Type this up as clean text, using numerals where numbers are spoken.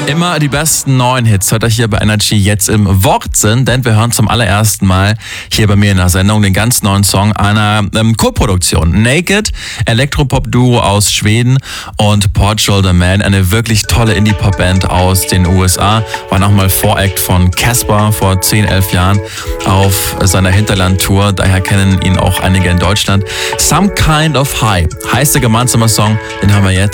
Immer die besten neuen Hits hört ihr hier bei Energy jetzt im Wortsinn, denn wir hören zum allerersten Mal hier bei mir in der Sendung den ganz neuen Song einer Co-Produktion. Naked, Elektropop-Duo aus Schweden, und Portugal the Man, eine wirklich tolle Indie-Pop-Band aus den USA, war nochmal Voract von Casper vor 10, 11 Jahren auf seiner Hinterland-Tour, daher kennen ihn auch einige in Deutschland. Some Kind of High heißt der gemeinsame Song, den haben wir jetzt.